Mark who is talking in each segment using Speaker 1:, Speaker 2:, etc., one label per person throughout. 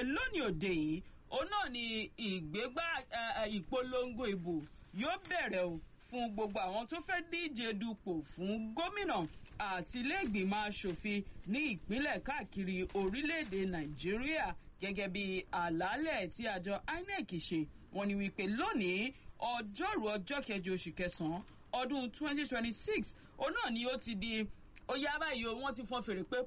Speaker 1: lónìí òde yìí òun náà ni ìgbégbá ìpolongo ìbò yóò bẹ̀rẹ̀ o fún gbogbo àwọn tó fẹ́ díje dupò fún gómìnà àti ilé-ìgbìmọ̀ aṣòfin ní ìpínlẹ̀ káàkiri orílẹ̀-èdè Nàìjíríà gẹ́gẹ́ bí àlàálẹ̀ tí àjọ INEC ṣe. Wọ́n ní wípé lónìí ọjọ́rú ọjọ́ kẹjọ oṣù kẹsàn-án ọdún 2026 òun náà ni ó ti di ó yá báyìí o wọ́n ti fọ́n fèrè pé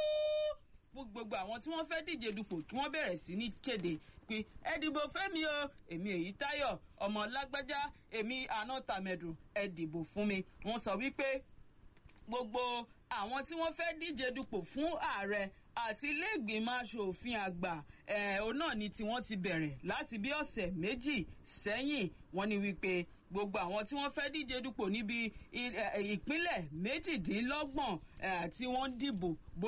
Speaker 1: gbogbo àwọn tí wọ́n fẹ́ díje dupò kí wọ́n bẹ̀rẹ̀ sí ní kéde pé ẹ dìbò fẹ́mi o èmi Èyítáyọ̀ ọmọ lágbájá èmi àná tàmẹ̀dù ẹ dìbò fún mi. Wọ́n sọ wípé gbogbo àwọn tí wọ́n fẹ́ díje dupò fún ààrẹ àti ilé-ìgbìmọ̀ aṣòfin àgbà òun náà ni tí wọ́n ti bẹ̀rẹ̀ láti bí ọ̀sẹ̀ méjì sẹ́yìn. Wọ́n ní wípé gbogbo àwọn tí wọ́n fẹ́ díje dupò níbi ìpínlẹ̀ méjìdínlọ́gbọ̀n tí wọ́n dìbò bó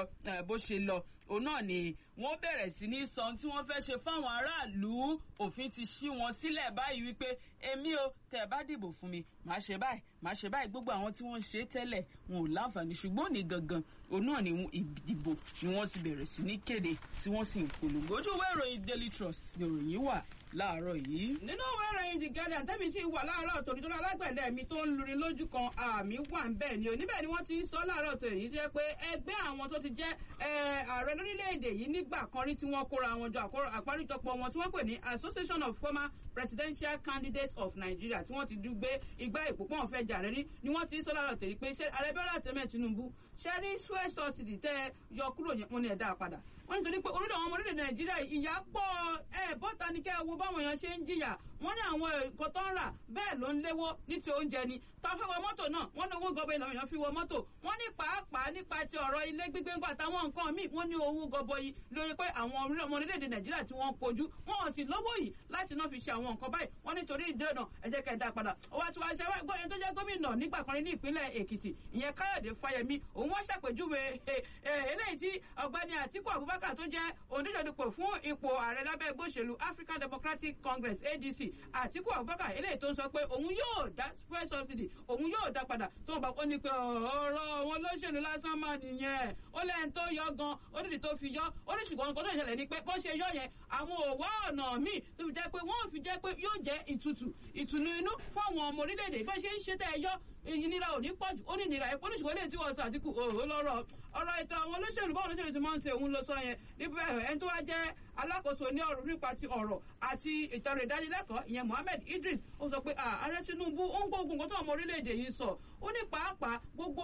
Speaker 1: ṣe lọ òun náà ni wọ́n bẹ̀rẹ̀ sí ní sọ tí wọ́n fẹ́ ṣe fáwọn aráàlú. Òfin ti ṣí wọn sílẹ̀ báyìí wípé èmi o tẹ́ ẹ bá dìbò fún mi màá ṣe báyìí gbogbo àwọn tí wọ́n ṣe tẹ́lẹ̀ wọn ò láǹfààní ṣùgbọ́n ní gangan òun náà ni ìdìbò ni wọ́n ti bẹ̀rẹ̀ sí ní kéde tí wọ́n sì ń polongo. Ojú ìwé ìròyìn Daily Trust ni ìròyìn wà láàárọ̀ yìí.
Speaker 2: Nínú ìwé ìròyìn The Guardian tẹ́mi tí wà láàárọ̀ tòní tó lálágbẹ̀dẹ mi tó ń lurin lójú kan àmì wà ń bẹ̀ ni o. Níbẹ̀ ni wọ́n ti ń sọ láàárọ̀ tòní jẹ́ pé ẹgbẹ́ àwọn tó ti jẹ́ ààrẹ lórílẹ̀‐èdè yìí nígbà kan rí tí wọ́n kóra wọn jọ àparíjọpọ̀ wọn tí wọ́n pè ní Association of Former Presidential Candidates of Nigeria tí wọ́n ti dúgbé igbá ìpòpọ̀ ọ̀fẹ́ jàre rí ni wọ́n ti ń sọ láàárọ̀ tòní pé ṣé ààrẹ Bọ́lá Tinubu ṣe rí fuel subsidy tẹ́ yọ kúrò wọn ní ẹ̀dá padà. Wọ́n nítorí pé orílẹ̀ àwọn orílẹ̀ Nàìjíríà ìyà pọ̀ bọ́ta ni kẹ́ wo báwọn èèyàn ṣe ń jìyà. Wọ́n ní àwọn nǹkan tó ń rà bẹ́ẹ̀ ló ń léwó ní ti oúnjẹ ni. Tá a fẹ́ wọ mọ́tò náà wọ́n ní owó gọbọi làwọn èèyàn fi wọ mọ́tò. Wọ́n ní pàápàá nípa ti ọ̀rọ̀ ilé gbígbé ńgbà táwọn nǹkan míì wọ́n ní owó gọbọi lórí pé àwọn ọmọ orílẹ̀-èdè Nàìjíríà tí wọ́n kojú wọn ò sì lówó yìí láti náà fi ṣe àwọn nǹkan báyìí. Wọ́n nítorí ìdènà ẹ jẹ́ kẹ́ dá padà. Ó wá tí wàá ṣe ẹni tó jẹ́ gómìnà nígbà kan ní ìpínlẹ̀ Èkìtì ìyẹn Káyọ̀dé Fáyẹmí òun wọ́n ṣàpèjúwe eléyìí tí ọ̀gbẹ́ni Àtíkù Abubakar tó jẹ́ onídìbò fún ipò ààrẹ lábẹ́ ẹgbẹ́ òṣèlú African Democratic Congress ADC Àtíkù Abubakar eléyìí tó ń sọ pé òun yóò dá fuel subsidy òun yóò dá padà tó ń bá ó ní pé ọ̀rọ̀ wọn lóṣèlú lásán máa nìyẹn ó lẹ́yìn tó yọ gan ó nídìí tó fi yọ ó ní ṣùgbọ́n nǹkan tó ṣẹlẹ̀ ni pé bó ṣe yọ yẹn àwọn òwò ọ̀nà míì tó fi jẹ́ pé wọ́n fi jẹ́ pé yóò jẹ́ ìtùnú inú fún àwọn ọmọ orílẹ̀-èdè bó ṣe ń ṣe tẹ́ ẹ yọ ìnira ò ní pọ̀jù ó ní ìnira ẹ̀pọ̀ oníṣùgbọ́n lè tí wọ́n sọ Àtíkù lọ́rọ̀ ọ̀rọ̀ ètò àwọn olóṣèlú báwọn olóṣèlú ti máa ń ṣe òun ló sọ yẹn níbẹ̀ ẹni tó wá jẹ́ alákòóso ní ọ̀rọ̀ nípa ti ọ̀rọ̀ àti ìtọrọ ìdánilẹ́kọ̀ọ́ ìyẹn Mohammed Idris ó sọ pé ààrẹ Tinubu ó ń gbógun nǹkan tó ọmọ orílẹ̀-èdè yìí sọ ó ní pàápàá gbogbo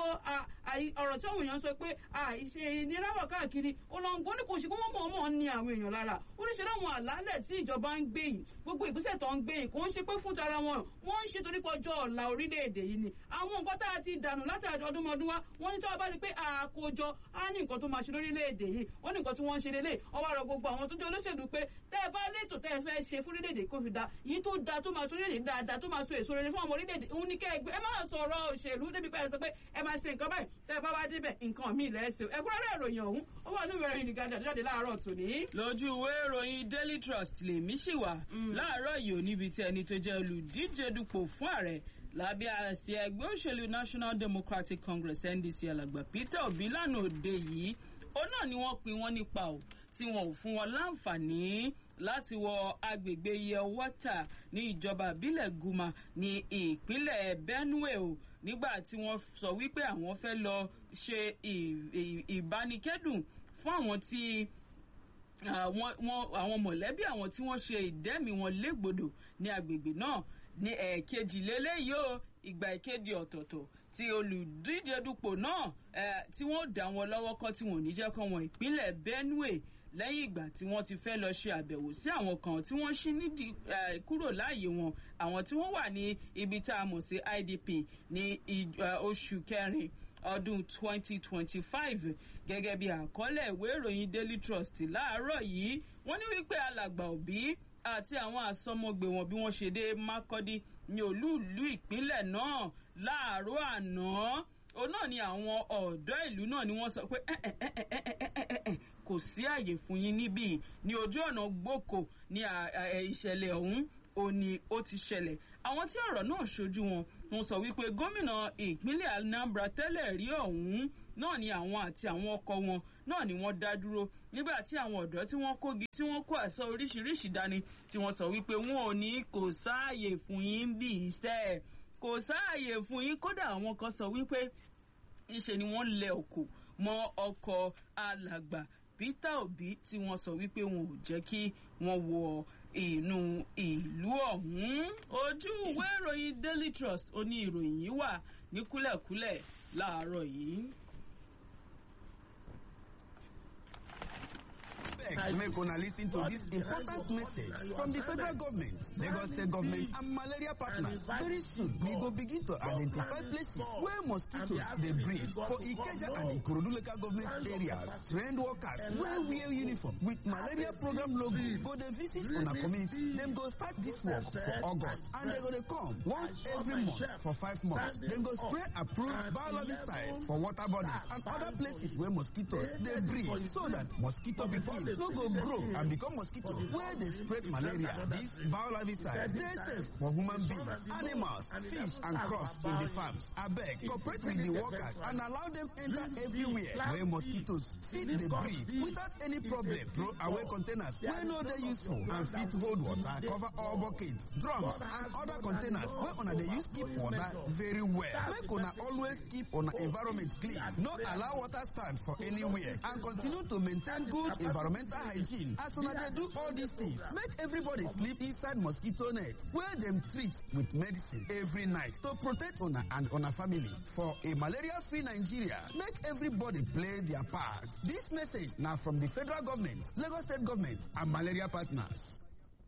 Speaker 2: ọ̀rọ̀ tí àwọn èèyàn sọ pé ìṣe ìnira wà káàkiri ó lọ ń gbọ́ ní kò sí kó wọ́n mọ̀ ní àwọn èèyàn lára ó ní ṣe láwọn àlàálẹ̀ tí ìjọba ń gbé yìí gbogbo ìgbésẹ̀ tó ń gbé yìí kò ń ṣe pé fún tara wọn wọ́n ń ṣe torí pé ọjọ́ ọ̀la orílẹ̀-èdè yìí ni àwọn nǹkan tá a ti dànù láti ọdúnmọdún wa wọ́n ní tí wọ́n bá rí pé àkójọ á ní nǹkan tó máa ṣe lórílẹ̀-èdè yìí wọ́n ní nǹkan tí wọ́n ń ṣe lélẹ̀ ọwọ́ àrọ̀ gbogbo àwọn tó jẹ́ olóṣèlú pé tẹ́ ẹ bá létò tẹ́ ẹ fẹ́ ṣe fún orílẹ̀-èdè kó fi da yìí tó da tó máa tó orílẹ̀-èdè dáadáa tó máa so èso rere fún àwọn orílẹ̀-èdè òun ní kẹ́ ẹ gbé ẹ máa sọ̀rọ̀ òṣèlú débi pé ẹ sọ pé ẹ máa ṣe nǹkan báyìí tẹ́ ẹ bá wá débẹ̀ nǹkan míì lẹ́sẹ̀ ẹ̀kúnrẹ́rẹ́ ìròyìn ọ̀hún ó wà nínú ìròyìn ìgbàdàn jáde láàárọ̀ tòní.
Speaker 1: Lójú ìwé ìròyìn Daily Trust lèmi ṣì wà láàárọ̀ yìí ò níbi tí ẹni tó jẹ́ olùdíje dupò fún ààrẹ lábẹ́ àsíá ẹgbẹ́ òṣèlú National Democratic Congress NDC alàgbà Peter Obi lánàá òde yìí òun náà ni wọ́n pín wọn nípa ò tí wọn ò fún wọn láǹfààní láti wọ agbègbè Yelwata ní ìjọba ìbílẹ̀ Guma ní ìpínlẹ̀ Benue o nígbà tí wọ́n sọ wípé àwọn fẹ́ lọ ṣe ìbánikẹ́dùn fún àwọn tí àwọn mọ̀lẹ́bí àwọn tí wọ́n ṣe ìdẹ́mi wọn légbodò ní agbègbè náà ní ẹ̀ẹ̀kejì lélẹ́yìí o ìgbà ìkéde ọ̀tọ̀ọ̀tọ̀ tí olùdíje dupò náà tí wọ́n dá wọn lọ́wọ́ kọ́ tí wọ́n ò ní jẹ́ kọ́ wọn ìpínlẹ̀ Benue lẹ́yìn ìgbà tí wọ́n ti fẹ́ lọ ṣe àbẹ̀wò sí àwọn kan tí wọ́n ṣí nídìí kúrò láàyè wọn àwọn tí wọ́n wà ní ibi tá a mọ̀ sí IDP ní oṣù kẹrin ọdún 2025 gẹ́gẹ́ bí àkọọ́lẹ̀ ìwé ìròyìn Daily Trust láàárọ̀ yìí wọ́n ní wípé alàgbà Òbí àti àwọn àsọmọgbè wọn bí wọ́n ṣe dé Makurdi ní olú-ìlú ìpínlẹ̀ náà láàárọ̀ àná òun náà ni àwọn ọ̀dọ́ ìlú náà ni wọ́n sọ pé kò sí àyè fún yín níbí ní ojú ọ̀nà gbòkò ní ìṣẹ̀lẹ̀ ọ̀hún ó ní ó ti ṣẹlẹ̀ àwọn tí ọ̀rọ̀ náà ṣojú wọn sọ wípé gómìnà ìpínlẹ̀ Anambra tẹ́lẹ̀ rí ọ̀hún náà ni àwọn àti àwọn ọkọ wọn náà ni wọ́n dá dúró nígbà tí àwọn ọ̀dọ́ tí wọ́n kógi tí wọ́n kó àṣọ oríṣiríṣi dání tí wọ́n sọ wípé wọn ò ní kò sáàyè fún yín bí iṣẹ́ kò sáàyè fún yín. Kódà àwọn kan sọ wípé ìṣe ni wọ́n lẹ òkò mọ́ ọkọ̀ alàgbà Peter Obi tí wọ́n sọ wípé wọn ò jẹ́ kí wọ́n wọ inú ìlú ọ̀hún. Ojú ìwé ìròyìn Daily Trust ó ní ìròyìn yìí wà ní kúlẹ̀kúlẹ̀ láàárọ̀ yìí.
Speaker 3: Make una listen to this important message from the federal government, Lagos State government, and malaria partners. Very soon, we go begin to identify places where mosquitoes they breed for Ikeja and Ikorodu local government areas. Trained workers wear uniform with malaria program logo. Go they visit on a community. Them go start this work for August, and they go to come once every month for 5 months. Then go spray approved biologicide for water bodies and other places where mosquitoes they breed, so that mosquito begin no go grow and become mosquito where they spread malaria. This biologicide they safe for human beings, animals, fish and crops in the farms. Abeg, cooperate with the workers and allow them enter everywhere where mosquitoes fit the breed without any problem. Throw away containers where no they useful and fit hold water. Cover all buckets, drums and other containers where una they use keep water very well. Make una always keep una environment clean. No allow water stand for anywhere and continue to maintain good environmental hygiene. As una they do all these things, make everybody sleep inside mosquito net where them treat with medicine every night to protect una and una family. For a malaria-free Nigeria, make everybody play their part. This message now from the federal government, Lagos State government, and malaria partners.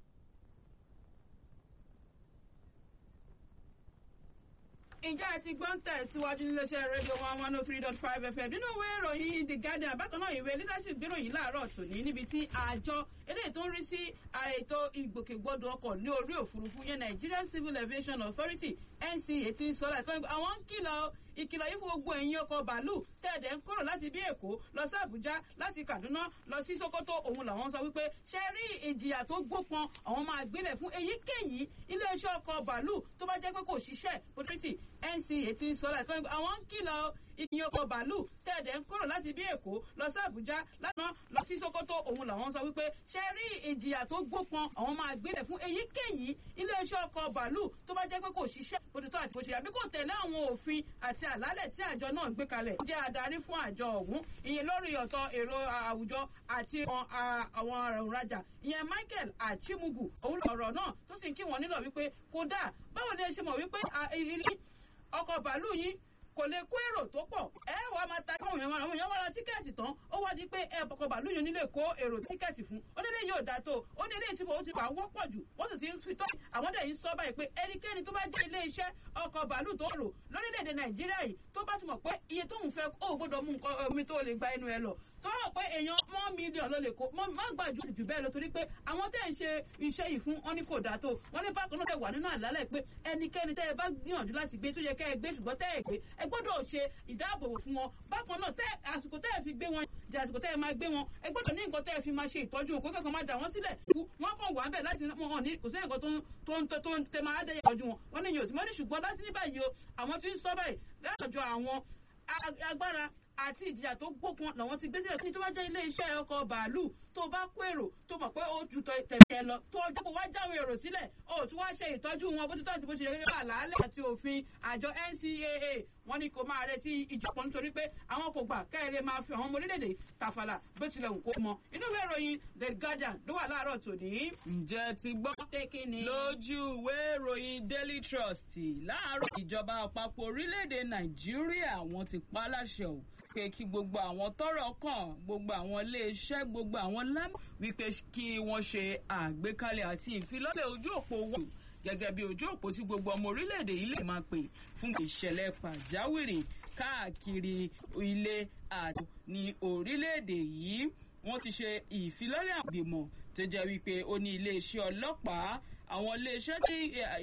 Speaker 2: Ǹjẹ́ ẹ ti gbọ́n tẹ̀síwájú níléeṣẹ́ rédíò 103.5 FM nínú ìwé ìròyìn The Guardian bákan náà ìwé leadership gbéròyìn láàárọ̀ tòní níbi tí àjọ eléyìí tó ń rí sí ètò ìgbòkègbodò ọkọ̀ ní orí òfurufú yẹn Nigerian Civil Aviation Authority NCA ti ń sọ láìpẹ́ àwọn ń kìlọ̀ ìkìlọ̀ yìí fún gbogbo ẹ̀yin ọkọ̀ bàálù tẹ̀dẹ̀ ń kúrò láti bí Èkó lọ sí Àbújá láti Kaduna lọ sí Sokoto òun làwọn sọ wípé ṣe rí ìjìyà tó gbópọn àwọn máa gbélẹ̀ fún èyíkéyìí iléeṣẹ́ ọkọ̀ bàálù tó bá jẹ́ pé kò ṣiṣẹ́ authority NCA ti ń sọ láìpẹ́ àwọn ń kìlọ̀ ìyìn ọkọ̀ bàálù tẹ̀dẹ̀ ń kúrò láti bí Èkó lọ sí Àbújá láti lọ sí Sokoto òun làwọn sọ wípé ṣe rí ìjìyà tó gbópọn àwọn máa gbélẹ̀ fún èyíkéyìí iléeṣẹ́ ọkọ̀ bàálù tó bá jẹ́ pé kò ṣiṣẹ́ òtítọ́ àti bóṣe àbí kò tẹ̀lé àwọn òfin àti àlàálẹ̀ tí àjọ náà gbé kalẹ̀. Ó jẹ́ adarí fún àjọ ọ̀hún ìyẹn lórí ọ̀tọ̀ èrò àwùjọ àti àwọn òǹrajà ìyẹn Michael Achimugu òun lọ̀rọ̀ náà tó sì ń kí wọn nílò wípé kódà báwo ni ẹ ṣe mọ̀ wípé ọkọ̀ bàálù yín kò lè kó èrò tó pọ̀ ẹ wàá máa ta àwọn èèyàn wá ra tíkẹ́ẹ̀tì tán ó wá di pé ọkọ̀ bàálù yìí nílé kó èrò tíkẹ́ẹ̀tì fún ó nílé yóò dáa tó ó ní ilé ìtìbò ó ti bá wọ́pọ̀ jù wọ́n sì ti ń fi tọ́ àwọn dẹ̀ yìí sọ báyìí pé ẹnikẹ́ni tó bá jẹ́ ilé iṣẹ́ ọkọ̀ bàálù tó rò lórílẹ̀‐èdè Nàìjíríà yìí tó bá ti mọ̀ pé iye tóun fẹ́ ó gbọ́dọ̀ mú nǹkan omi tó lè gba ẹnu ẹ lọ tó rò pé èèyàn mọ́ mílíọ̀nù ló lè kó má gbà jù bẹ́ẹ̀ lọ torí pé àwọn tẹ́ ń ṣe iṣẹ́ yìí fún wọn ní kò dáa tó wọn ní bákan náà wà nínú àlálẹ̀ pé ẹnikẹ́ni tẹ́ ẹ bá gbìyànjú láti gbé tó yẹ kẹ́ ẹ gbé ṣùgbọ́n tẹ́ ẹ gbé ẹ gbọ́dọ̀ ṣe ìdáàbòbò fún wọn bákan náà tẹ́ àsìkò tẹ́ ẹ fi gbé wọn jẹ́ àsìkò tẹ́ ẹ máa gbé wọn ẹ gbọ́dọ̀ ní nǹkan tẹ́ ẹ fi máa ṣe ìtọ́jú òkú kẹ́kọ̀ọ́ máa dà wọ́n sílẹ̀ wọ́n kàn wà bẹ́ẹ̀ láti wọn hàn ní kò sí nǹkan tó ń tẹ máa dẹ́yẹ ìtọ́jú wọn wọ́n ní yóò sí mọ́ ní ṣùgbọ́n láti ní báyìí o àwọn tí ń sọ báyìí látọ̀jọ́ àwọn agbára àti ìjìyà tó gbópọn làwọn ti gbé sílẹ̀ tí tó bá jẹ́ ilé iṣẹ́ ọkọ̀ bàálù tó bá kó èrò tó mọ̀ pé ó ju tẹ̀lé ẹ lọ tó ọjọ́ kó wá jáwé èrò sílẹ̀ ó tún wá ṣe ìtọ́jú wọn bó ti tọ́ àti bó ṣe gẹ́gẹ́ bá àlàálẹ̀ àti òfin àjọ NCAA wọ́n ní kò máa retí ìjọpọ̀ nítorí pé àwọn kò gbà kẹ́ẹ̀rẹ́ máa fi àwọn ọmọ orílẹ̀-èdè tàfàlà bó tilẹ̀ wù kó mọ inú ìwé ìròyìn The Guardian ló wà láàárọ̀ tòní.
Speaker 1: Ǹjẹ́ ti gbọ́ lójú ìwé ìròyìn Daily Trust láàárọ̀ ìjọba àpapọ̀ orílẹ̀-èdè Nàìjíríà wọ́n ti pa á láṣẹ ò pé kí gbogbo àwọn tọ́rọ̀ kàn gbogbo àwọn iléeṣẹ́ gbogbo àwọn lámì wípé kí wọ́n ṣe àgbékalẹ̀ àti ìfilọ́lẹ̀ ojú òpó wọn gẹ́gẹ́ bí ojú òpó tí gbogbo ọmọ orílẹ̀-èdè yìí lè máa pè fún ìṣẹ̀lẹ̀ pàjáwìrì káàkiri ilé àti ní orílẹ̀-èdè yìí. Wọ́n ti ṣe ìfilọ́lẹ̀ àgbìmọ̀ tó jẹ́ wípé ó ní iléeṣẹ́ ọlọ́pàá àwọn iléeṣẹ́ tí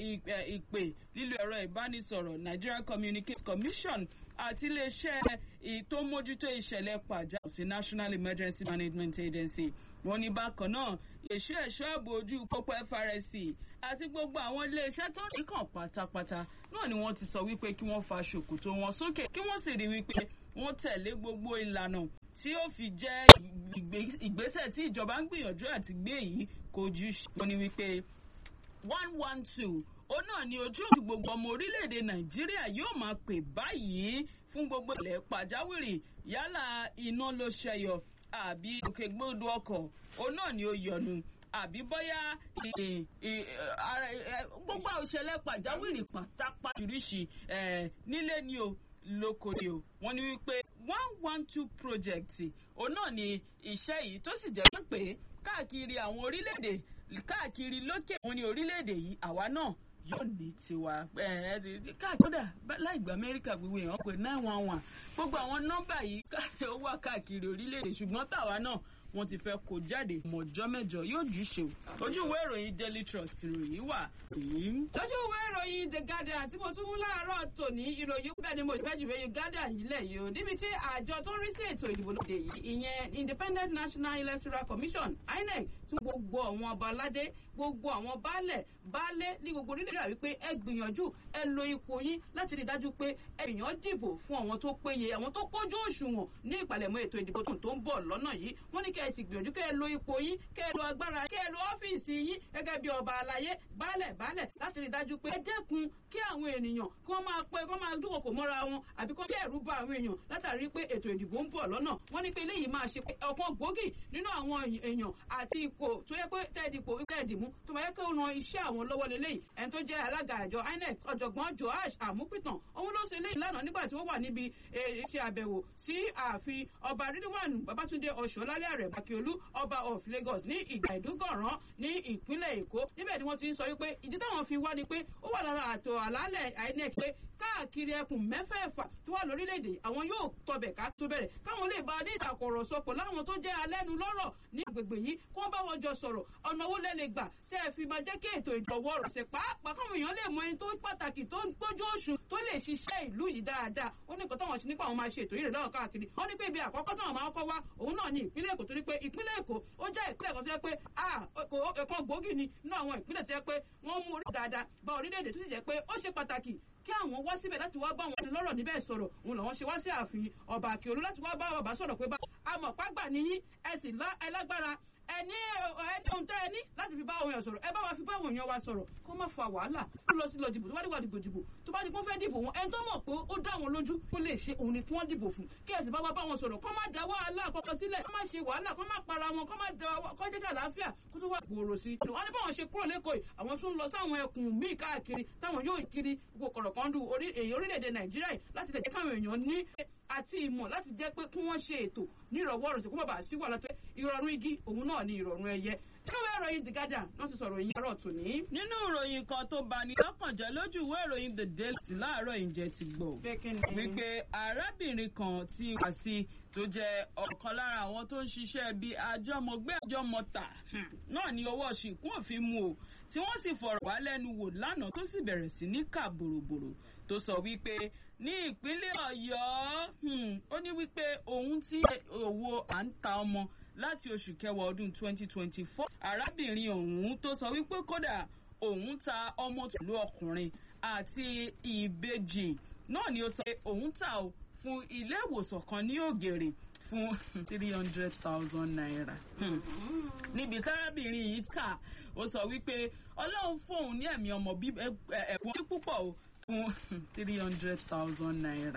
Speaker 1: ìpè lílo ẹ̀rọ ìbánisọ̀rọ̀ Nigeria Communications Commission àti iléeṣẹ́ tó mójútó ìṣẹ̀lẹ̀ pàjáwìrì sí National Emergency Management Agency. Wọ́n ní bákan náà iléeṣẹ́ ẹ̀ṣọ́ ààbò ojú pópó FRSC àti gbogbo àwọn iléeṣẹ́ tó ní kàn pátápátá náà ni wọ́n ti sọ wípé kí wọ́n fa ṣòkòtò wọn sókè kí wọ́n sì rí wípé wọ́n tẹ̀lé gbogbo ìlànà tí ó fi jẹ́ ìgbésẹ̀ tí ìjọba ń gbìyànjú àti gbé yìí kojú wọn ni wípé 112 ó náà ni ojú gbogbo ọmọ orílẹ̀-èdè Nàìjíríà yóò máa pè báyìí fún gbogbo ilẹ̀ pàjáwìrì yálà iná ló ṣẹyọ àbí òkègbodò ọkọ̀ ó náà ni ó yọnu àbí bóyá gbogbo òṣèlè pàjáwìrì pátápátá oríṣiríṣi nílé ni o lóko ni o wọ́n ní wípé 112 project ó náà ni iṣẹ́ yìí tó sì jẹ́ pé káàkiri àwọn orílẹ̀-èdè káàkiri lókè wọn ní orílẹ̀-èdè yìí àwa náà yóò ní tiwa kódà láì gba Amẹ́ríkà gbogbo èèyàn pé 911 gbogbo àwọn nọ́mbà yìí ó wà káàkiri orílẹ̀-èdè ṣùgbọ́n tàwa náà wọ́n ti fẹ́ kó jáde mọ̀jọ́ mẹ́jọ yóò jùṣe ojú ìwé ìròyìn Daily Trust ìròyìn wà.
Speaker 2: lójú ìwé ìròyìn The Guardian tí mo tún mú láàárọ̀ tòní ìròyìn bẹ́ẹ̀ ni mo fẹ́ jù fẹ́ Guardian yìí lẹ̀ yìí o níbi tí àjọ tó ń rí sí ètò ìdìbò lóde yìí ìyẹn Independent National Electoral Commission INEC tí gbogbo àwọn ọba aládé gbogbo àwọn baálẹ̀ ní gbogbo orílẹ̀-èdè rà wípé ẹ gbìyànjú ẹ lo ipò yín láti rí dájú pé èèyàn dìbò fún àwọn tó péye àwọn tó kójú òṣùwọ̀n ní ìpalẹ̀mọ́ ètò ìdìbò tó ń bọ̀ lọ́nà yìí wọ́n ní kẹ́ ẹ sì gbìyànjú kẹ́ ẹ lo ipò yín kẹ́ ẹ lo agbára kẹ́ ẹ lo ọ́fíìsì yín gẹ́gẹ́ bí ọba aláyé baálẹ̀ láti rí dájú pé ẹ dẹ́kun kí àwọn ènìyàn kí wọ́n máa dúnkòkò mọ́ra wọn àbí kí ẹ̀rù bá àwọn èèyàn látàrí pé ètò ìdìbò ń bọ̀ lọ́nà wọ́n ní pé eléyìí máa ṣe ọ̀kan gbòógì nínú àwọn èèyàn àti ipò tó yẹ pé tẹ́ẹ̀dìmú tó máa yẹ kí ó ran iṣẹ́ àwọn lọ́wọ́ lélẹ́yìí ẹni tó jẹ́ alága àjọ INEC ọ̀jọ̀gbọ́n Joash Amupitan òun ló ṣe léyìí lánàá nígbà tí ó wà níbi iṣẹ́ àbẹ̀wò sí ààfin ọba Ridwan Babatunde Ọ̀ṣọ́lálẹ̀ Àrẹ̀mú Akiolu ọba of Lagos ní ìgbà ìdúgọ̀ràn ní ìpínlẹ̀ Èkó níbẹ̀ ni wọ́n ti ń sọ wípé ìdí táwọn fi wá ni pé ó wà lára àtò àlàálẹ̀ INEC pé káàkiri ẹkùn mẹ́fẹ̀ẹ̀fà tó wà lórílẹ̀‐èdè àwọn yóò tọbẹ̀ ká tó bẹ̀rẹ̀ káwọn lè bá ní ìtàkùrọ̀sọ pọ̀ láwọn tó jẹ́ alẹ́nu lọ́rọ̀ ní agbègbè yìí kí wọ́n bá wọn jọ sọ̀rọ̀ ọ̀nà owó lẹ́lẹ̀ gbà tẹ́ ẹ fi máa jẹ́ kí ètò ìdọ̀wọ́ rọ̀ ṣe pàápàá káwọn èèyàn lè mọ ẹni tó pàtàkì tó ń tójú òṣù tó lè ṣiṣẹ́ ìlú yìí dáadáa ó ní nǹkan táwọn ṣe nípa àwọn máa ṣe ètò yìí lọ́wọ́ káàkiri wọ́n ní pé ibi àkọ́kọ́ táwọn máa kọ́ wá òun náà ní ìpínlẹ̀ Èkó torí pé ìpínlẹ̀ Èkó ó jẹ́ ìpínlẹ̀ kan tó yẹ pé ẹ̀kan gbòógì ni nínú àwọn ìpínlẹ̀ tó yẹ pé wọ́n mú orí dáadáa bá orílẹ̀-èdè tó sì jẹ́ pé ó ṣe pàtàkì kí àwọn wá síbẹ̀ láti wá bá wọn lọ́rọ̀ níbẹ̀ sọ̀rọ̀ òun làwọn ṣe wá sí ààfin ọba Akiolu láti wá bá bàbá sọ̀rọ̀ pé amọ̀págbà níyí ẹ sì lágbára ẹni ohun tẹ́ ẹ ní láti fi bá àwọn èèyàn sọ̀rọ̀ ẹ bá wa fi bá àwọn èèyàn wa sọ̀rọ̀ kó má fa wàhálà kó lọ sí lọ dìbò tó bá dìbò dìbò tó bá di kó fẹ́ dìbò wọn ẹni tó mọ̀ pé ó dá wọn lójú kó lè ṣe òun ni kí wọ́n dìbò fún kí ẹ sì bá wa bá wọn sọ̀rọ̀ kó má dá wàhálà kọ́kọ́ sílẹ̀ kó má ṣe wàhálà kó má para wọn kó má da kó jẹ́ àlàáfíà kó tó wà gbòòrò sí i. wọ́n ní báwọn ṣe kúrò lẹ́kọ̀ọ́ yìí àwọn tún lọ sáwọn ẹkùn míì káàkiri táwọn yóò kiri gbogbo kọ̀rọ̀kọ́ndù orílẹ̀-èdè Nàìjíríà láti lè jẹ́ káwọn èèyàn ní àti ìmọ̀ láti jẹ́ pé kí wọ́n ṣe ètò ní ìrọ̀wọ́rọ̀sẹ̀ kó má bàa sí wàhálà tó ìrọ̀rùn igi òun náà ni ìrọ̀rùn ẹyẹ. Nínú ìròyìn The Guardian náà ti sọ̀rọ̀ yìí àárọ̀ tòní.
Speaker 1: Nínú ìròyìn kan tó bani lọ́kàn jẹ́ lójú ìwé ìròyìn The Daily láàárọ̀ ìjẹ́ ti gbọ́. Wípé arábìnrin kan tí wá sí tó jẹ́ ọ̀kan lára àwọn tó ń ṣiṣẹ́ bí àjọmọ̀gbé àjọmọ̀tà náà ní ọwọ́ ṣìkún òfin mú o tí wọ́n sì fọ̀rọ̀ wá lẹ́nu wò lánàá tó sì bẹ̀rẹ̀ sí ní kà bòròbòrò tó sọ wípé ní ìpínlẹ̀ Ọ̀yọ́ ó ní wípé òun tí òwò à ń ta ọmọ láti oṣù kẹwàá ọdún 2024 arábìnrin ọ̀hún tó sọ wípé kódà òun ta ọmọ tòlú ọkùnrin àti ìbejì náà ni ó sọ pé òun ta ó fún ilé ìwòsàn kan ní Ògèrè fún 300,000 naira. Níbi tárábìnrin yìí kà ó sọ wípé Ọlọ́run fóun ní ẹ̀mí ọmọ ẹ̀bùn púpọ̀ o fún 300,000 naira.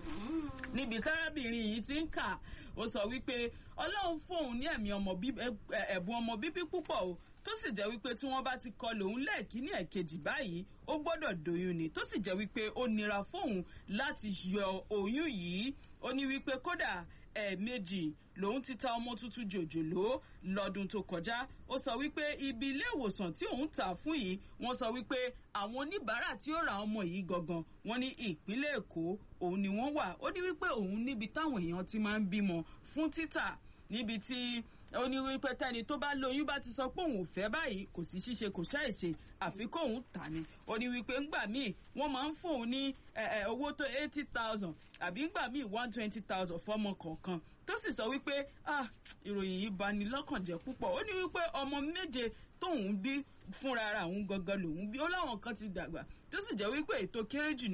Speaker 1: Níbi tárábìnrin yìí ti ń kà ó sọ wípé Ọlọ́run fóun ní ẹ̀mí ẹ̀bùn ọmọ bíbí púpọ̀ o tó sì jẹ́ wípé tí wọ́n bá ti kọ lòun lẹ́ẹ̀kíní ẹ̀kejì báyìí ó gbọ́dọ̀ doyún ni tó sì jẹ́ wípé ó nira fóun láti yọ oyún yìí ó ní wípé kódà ẹ̀ẹ̀mejì lòun ti ta ọmọ tuntun jòjòló lọ́dún tó kọjá ó sọ wípé ibi ilé ìwòsàn tí òun tà fún yìí wọ́n sọ wípé àwọn oníbàárà tí ó ra ọmọ yìí gangan wọ́n ní ìpínlẹ̀ Èkó òun ni wọ́n wà ó ní wípé òun níbi táwọn èèyàn ti máa ń bímọ fún títà níbi tí ó ní wípé tẹ́ni tó bá lóyún bá ti sọ pé òun ò fẹ́ báyìí kò sí ṣíṣe kò ṣàìṣe àfi kó òun tà ní ó ní wípé ńgbà míì wọ́n máa ń fóun ní owó tó 80,000 àbí ńgbà míì 120,000 fọ́mọ kọ̀ọ̀kan tó sì sọ wípé ìròyìn yìí bani lọ́kàn jẹ́ púpọ̀ ó ní wípé ọmọ méje tóun bí fúnra ara òun gangan lòun bí ó láwọn kan ti dàgbà tó sì jẹ́ wípé ètò kéré jù